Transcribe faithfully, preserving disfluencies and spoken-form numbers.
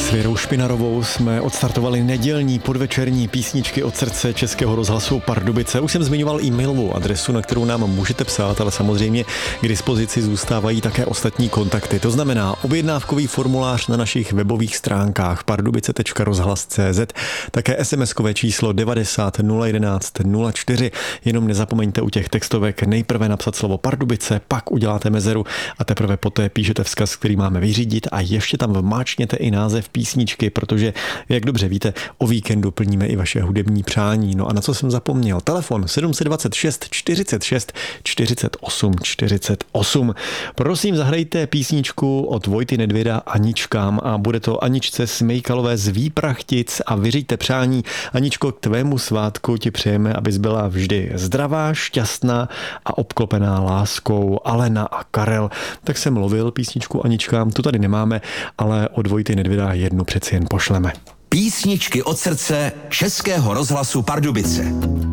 S Věrou Špinarovou jsme odstartovali nedělní podvečerní písničky od srdce Českého rozhlasu Pardubice. Už jsem zmiňoval e-mailovou adresu, na kterou nám můžete psát, ale samozřejmě k dispozici zůstávají také ostatní kontakty. To znamená objednávkový formulář na našich webových stránkách pardubice tečka rozhlas tečka cé zet, také es em eskové číslo devadesát nula jedenáct nula čtyři. Jenom nezapomeňte u těch textovek nejprve napsat slovo Pardubice, pak uděláte mezeru a teprve poté píšete vzkaz, který máme vyřídit a ještě tam vmáčkněte i název písničky, protože, jak dobře víte, o víkendu plníme i vaše hudební přání. No a na co jsem zapomněl? Telefon sedm set dvacet šest čtyřicet šest čtyřicet osm čtyřicet osm. Prosím, zahrajte písničku od Vojty Nedvěda Aničkám a bude to Aničce Smejkalové z Výprachtic a vyřiďte přání. Aničko, k tvému svátku ti přejeme, abys byla vždy zdravá, šťastná a obklopená láskou. Alena a Karel. Tak jsem lovil písničku Aničkám, tu tady nemáme, ale od Vojty Nedvěda jednu přeci jen pošleme. Písničky od srdce Českého rozhlasu Pardubice.